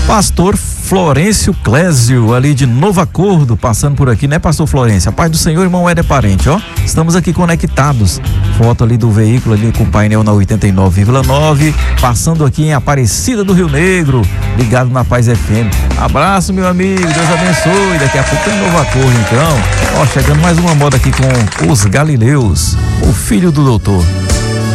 Pastor Florencio Clésio, ali de Novo Acordo, passando por aqui, né, pastor Florencio? A paz do Senhor, irmão Éder Parente, ó. Estamos aqui conectados. Foto ali do veículo ali com o painel na 89,9, passando aqui em Aparecida do Rio Negro, ligado na Paz FM. Abraço, meu amigo, Deus abençoe. Daqui a pouco tem Novo Acordo, então. Ó, chegando mais uma moda aqui com os Galileus, o filho do doutor.